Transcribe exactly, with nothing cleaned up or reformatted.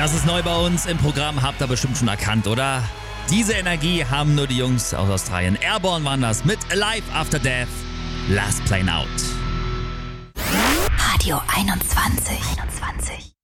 Das ist neu bei uns im Programm, habt ihr bestimmt schon erkannt, oder? Diese Energie haben nur die Jungs aus Australien. Airborne waren das mit Alive After Death, Last Plane Out. Radio einundzwanzig. einundzwanzig.